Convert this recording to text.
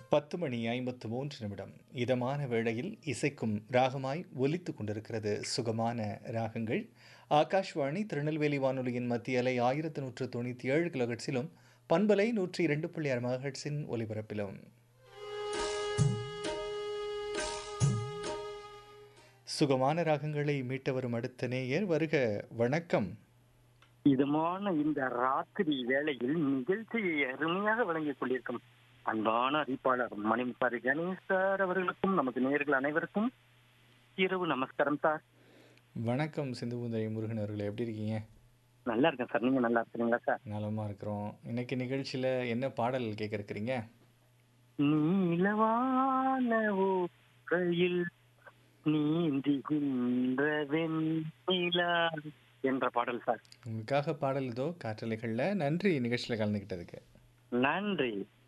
10 மணி 53 நிமிடம். இதமான வேளையில் இசைக்கும் ராகமாய் ஒலித்துக் கொண்டிருக்கிறது சுகமான ராகங்கள். ஆகாஷ்வாணி திருநெல்வேலி வானொலியின் மத்திய அலை 1197 கிலோஹெர்ட்ஸிலும் பண்பலை 102.6 மெகாஹெர்ட்ஸின் ஒலிபரப்பிலும். சுகமான ராகங்களை மீட்ட வரும் அடுத்த நேயர் வருக. வணக்கம். இதமான இந்த ராத்திரி வேளையில் நிகழ்ச்சியை அருமையாக வழங்கிக் கொண்டிருக்கும் அன்பான அறிவிப்பாளர் மணிமுத்தாரி கணேஷ் சார் அவர்களுக்கும் நமது நேயர்கள் அனைவருக்கும் இரவு நமஸ்காரம் சார். வணக்கம் சிந்துபுந்தரி முருகன் அவர்களே, எப்படி இருக்கீங்க? நல்லா இருக்கேன் சார். நீங்க நல்லா இருக்கிறீங்களா சார்? நலமா இருக்கிறோம். இன்னைக்கு நிகழ்ச்சியில என்ன பாடல் கேட்க இருக்கிறீங்க? நீலவான ஊரையில் நீந்துகின்ற வெண்ணிலா என்ற பாடல் சார். உங்களுக்காக பாடல் இதோ காற்றலைகளில். நன்றி நிகழ்ச்சியில் கலந்துக்கிட்டதுக்கு. நன்றி.